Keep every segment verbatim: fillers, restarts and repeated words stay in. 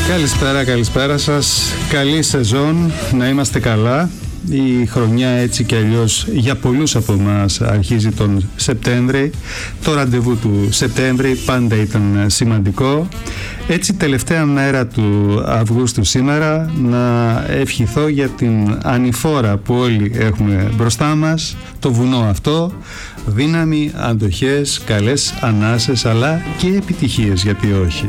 Καλησπέρα, καλησπέρα σας. Καλή σεζόν, να είμαστε καλά. Η χρονιά έτσι και αλλιώς για πολλούς από εμάς αρχίζει τον Σεπτέμβρη. Το ραντεβού του Σεπτέμβρη πάντα ήταν σημαντικό. Έτσι τελευταία μέρα του Αυγούστου σήμερα να ευχηθώ για την ανηφόρα που όλοι έχουμε μπροστά μας, το βουνό αυτό, δύναμη, αντοχές, καλές ανάσες αλλά και επιτυχίες, γιατί όχι.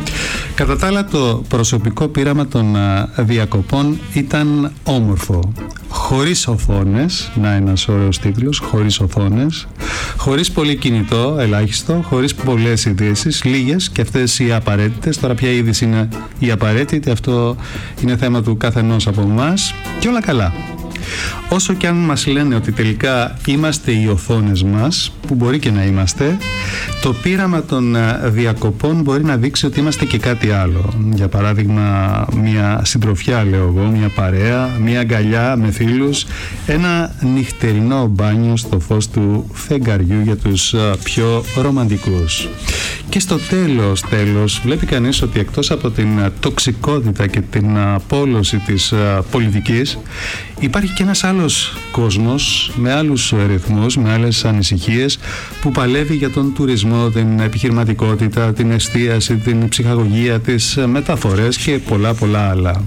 Κατά τα άλλα, το προσωπικό πείραμα των διακοπών ήταν όμορφο. Χωρίς οθόνες, να ένας ωραίος τίτλος, χωρίς οθόνες, χωρίς πολύ κινητό, ελάχιστο, χωρίς πολλές ειδήσεις, λίγες και αυτές οι απαραίτητες. Τώρα πια η είδηση είναι η απαραίτητη, αυτό είναι θέμα του καθενός από εμάς και όλα καλά. Όσο και αν μας λένε ότι τελικά είμαστε οι οθόνες μας, που μπορεί και να είμαστε, το πείραμα των διακοπών μπορεί να δείξει ότι είμαστε και κάτι άλλο. Για παράδειγμα, μια συντροφιά, λέω εγώ, μια παρέα, μια αγκαλιά με φίλους, ένα νυχτερινό μπάνιο στο φως του φεγγαριού για τους πιο ρομαντικούς. Και στο τέλος, τέλος, βλέπει κανείς ότι εκτός από την τοξικότητα και την απόλωση της πολιτικής, υπάρχει και ένας άλλος κόσμος με άλλους ρυθμούς, με άλλες ανησυχίες, που παλεύει για τον τουρισμό, την επιχειρηματικότητα, την εστίαση, την ψυχαγωγία, τις μεταφορές και πολλά πολλά άλλα.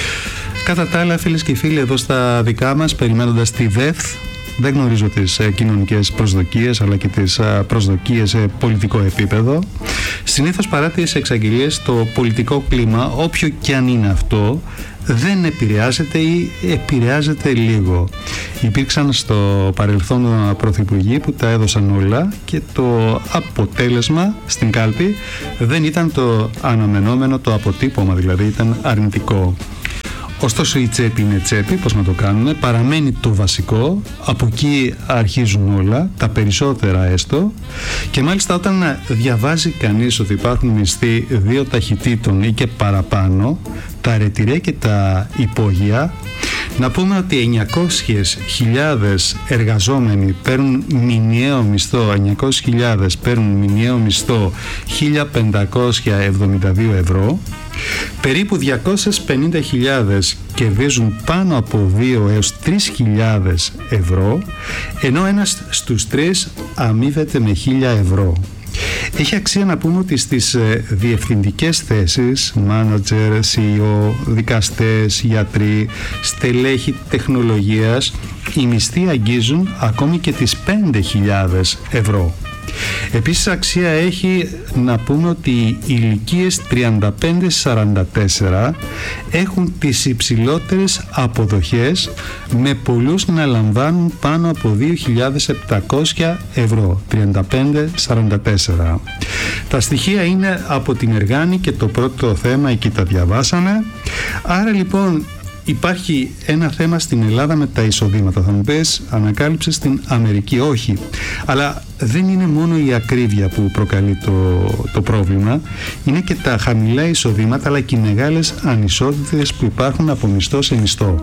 Κατά τα άλλα, φίλες και φίλοι, εδώ στα δικά μας, περιμένοντας τη ΔΕΘ, δεν γνωρίζω τις ε, κοινωνικές προσδοκίες αλλά και τις ε, προσδοκίες σε πολιτικό επίπεδο. Συνήθως, παρά τις εξαγγελίες, το πολιτικό κλίμα, όποιο και αν είναι αυτό, δεν επηρεάζεται ή επηρεάζεται λίγο. Υπήρξαν στο παρελθόν πρωθυπουργοί που τα έδωσαν όλα και το αποτέλεσμα στην κάλπη δεν ήταν το αναμενόμενο, το αποτύπωμα δηλαδή ήταν αρνητικό. Ωστόσο η τσέπη είναι τσέπη, πώς να το κάνουμε, παραμένει το βασικό, από εκεί αρχίζουν όλα, τα περισσότερα έστω, και μάλιστα όταν διαβάζει κανείς ότι υπάρχουν μισθοί δύο ταχυτήτων ή και παραπάνω, τα ρετυρέ και τα υπόγεια, να πούμε ότι εννιακόσιες χιλιάδες εργαζόμενοι παίρνουν μηνιαίο μισθό, εννιακόσιες χιλιάδες παίρνουν μηνιαίο μισθό χίλια πεντακόσια εβδομήντα δύο ευρώ, περίπου διακόσιες πενήντα χιλιάδες κερδίζουν πάνω από δύο έως τρεις χιλιάδες ευρώ, ενώ ένας στους τρεις αμείβεται με χίλια ευρώ. Έχει αξία να πούμε ότι στις ε, διευθυντικές θέσεις, manager, σι ι ο, δικαστές, γιατροί, στελέχη τεχνολογίας, οι μισθοί αγγίζουν ακόμη και τις πέντε χιλιάδες ευρώ. Επίσης αξία έχει να πούμε ότι οι ηλικίες τριάντα πέντε σαράντα τέσσερα έχουν τις υψηλότερες αποδοχές, με πολλούς να λαμβάνουν πάνω από δύο χιλιάδες επτακόσια ευρώ. τριάντα πέντε σαράντα τέσσερα. Τα στοιχεία είναι από την Εργάνη και το πρώτο θέμα εκεί τα διαβάσαμε. Άρα λοιπόν υπάρχει ένα θέμα στην Ελλάδα με τα εισοδήματα. Θα μου πεις, ανακάλυψες στην Αμερική. Όχι, αλλά δεν είναι μόνο η ακρίβεια που προκαλεί το, το πρόβλημα, είναι και τα χαμηλά εισοδήματα αλλά και οι μεγάλες ανισότητες που υπάρχουν από μισθό σε μισθό.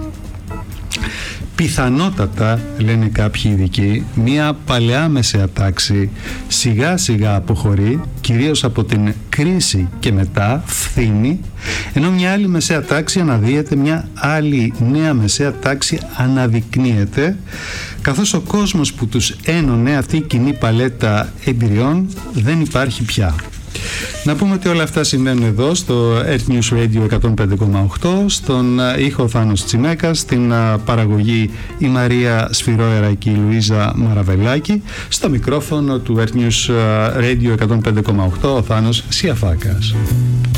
Πιθανότατα, λένε κάποιοι ειδικοί, μια παλαιά μεσαία τάξη σιγά σιγά αποχωρεί, κυρίως από την κρίση και μετά φθήνει, ενώ μια άλλη μεσαία τάξη αναδύεται, μια άλλη νέα μεσαία τάξη αναδεικνύεται, καθώς ο κόσμος που τους ένωνε αυτή η κοινή παλέτα εμπειριών δεν υπάρχει πια. Να πούμε ότι όλα αυτά συμβαίνουν εδώ στο Earth News Radio εκατόν πέντε κόμμα οκτώ, στον ήχο Θάνος Τσιμέκας, στην παραγωγή η Μαρία Σφυρόερα και η Λουίζα Μαραβελάκη, στο μικρόφωνο του Earth News Radio εκατόν πέντε κόμμα οκτώ ο Θάνος Σιαφάκας.